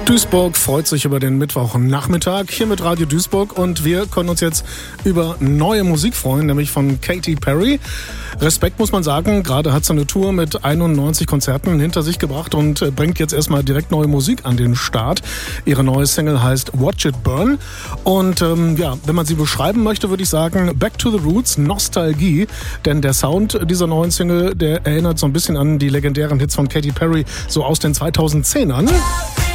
Duisburg freut sich über den Mittwochnachmittag hier mit Radio Duisburg und wir können uns jetzt über neue Musik freuen, nämlich von Katy Perry. Respekt muss man sagen, gerade hat sie eine Tour mit 91 Konzerten hinter sich gebracht und bringt jetzt erstmal direkt neue Musik an den Start. Ihre neue Single heißt Watch It Burn und wenn man sie beschreiben möchte, würde ich sagen Back to the Roots, Nostalgie, denn der Sound dieser neuen Single, der erinnert so ein bisschen an die legendären Hits von Katy Perry, so aus den 2010ern.